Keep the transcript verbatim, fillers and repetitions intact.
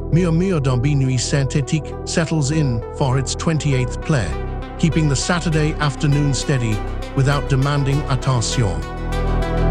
Murmure d'Ambinui Synthétique settles in for its twenty-eighth play, keeping the Saturday afternoon steady without demanding attention.